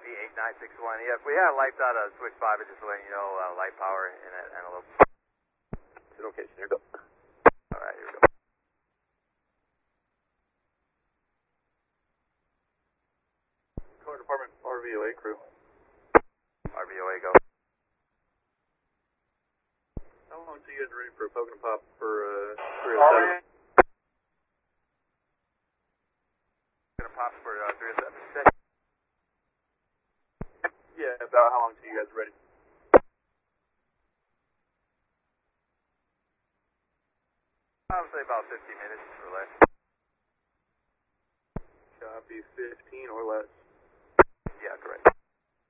Whiskey 8961. Yeah, if we had lights out of switch 5, it's just letting you know light power and a little. Okay, so here we go. Alright, here we go. Car Department RVOA crew. RVOA, go. How long until you guys are ready for a poke and pop for 307? Gonna pop for 307. Yeah, about how long until you guys are ready? I would say about 15 minutes or less. Copy, 15 or less. Yeah, correct.